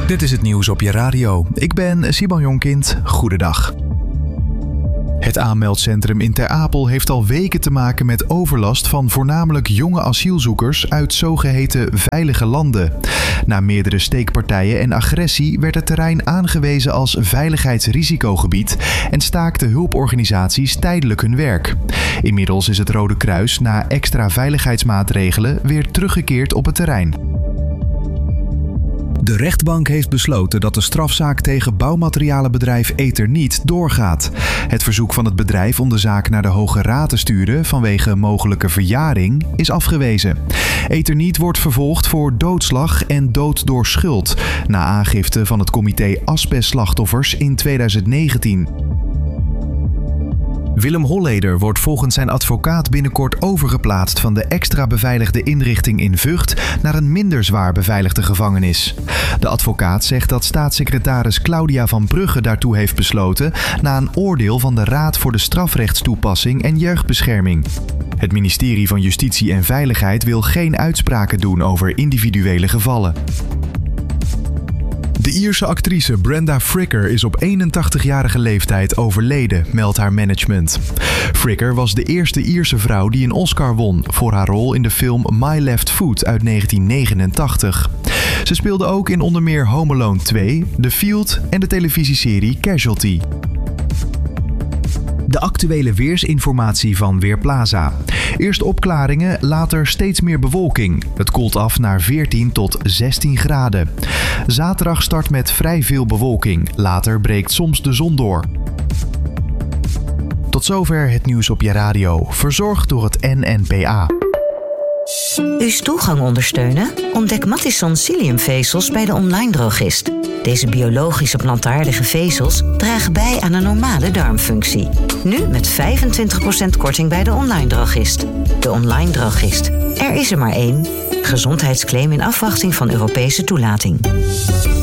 Dit is het nieuws op je radio. Ik ben Simon Jonkind. Goedendag. Het aanmeldcentrum in Ter Apel heeft al weken te maken met overlast van voornamelijk jonge asielzoekers uit zogeheten veilige landen. Na meerdere steekpartijen en agressie werd het terrein aangewezen als veiligheidsrisicogebied en staakten hulporganisaties tijdelijk hun werk. Inmiddels is het Rode Kruis na extra veiligheidsmaatregelen weer teruggekeerd op het terrein. De rechtbank heeft besloten dat de strafzaak tegen bouwmaterialenbedrijf Eternit doorgaat. Het verzoek van het bedrijf om de zaak naar de Hoge Raad te sturen vanwege mogelijke verjaring is afgewezen. Eternit wordt vervolgd voor doodslag en dood door schuld, na aangifte van het comité Asbestslachtoffers in 2019. Willem Holleder wordt volgens zijn advocaat binnenkort overgeplaatst van de extra beveiligde inrichting in Vught naar een minder zwaar beveiligde gevangenis. De advocaat zegt dat staatssecretaris Claudia van Brugge daartoe heeft besloten na een oordeel van de Raad voor de Strafrechtstoepassing en Jeugdbescherming. Het ministerie van Justitie en Veiligheid wil geen uitspraken doen over individuele gevallen. De Ierse actrice Brenda Fricker is op 81-jarige leeftijd overleden, meldt haar management. Fricker was de eerste Ierse vrouw die een Oscar won voor haar rol in de film My Left Foot uit 1989. Ze speelde ook in onder meer Home Alone 2, The Field en de televisieserie Casualty. De actuele weersinformatie van Weerplaza. Eerst opklaringen, later steeds meer bewolking. Het koelt af naar 14 tot 16 graden. Zaterdag start met vrij veel bewolking. Later breekt soms de zon door. Tot zover het nieuws op je radio. Verzorgd door het NNPA. Uw stoelgang ondersteunen? Ontdek Matisson Psylliumvezels bij de online drogist. Deze biologische plantaardige vezels dragen bij aan een normale darmfunctie. Nu met 25% korting bij de online drogist. De online drogist. Er is er maar één. Gezondheidsclaim in afwachting van Europese toelating.